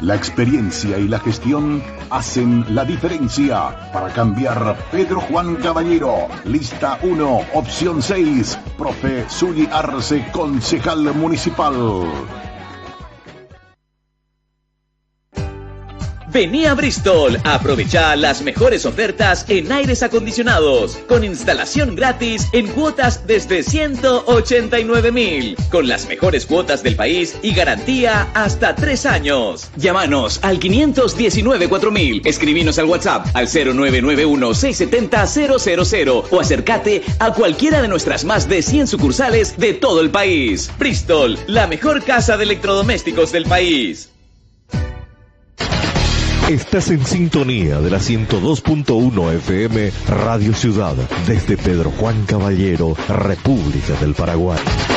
La experiencia y la gestión hacen la diferencia. Para cambiar, Pedro Juan Caballero. Lista 1, opción 6. Profe Zuli Arce, concejal municipal. Vení a Bristol, aprovecha las mejores ofertas en aires acondicionados, con instalación gratis en cuotas desde 189.000, con las mejores cuotas del país y garantía hasta 3 años. Llámanos al 519-4000, escribinos al WhatsApp al 0991-670-000 o acércate a cualquiera de nuestras más de 100 sucursales de todo el país. Bristol, la mejor casa de electrodomésticos del país. Estás en sintonía de la 102.1 FM Radio Ciudad, desde Pedro Juan Caballero, República del Paraguay.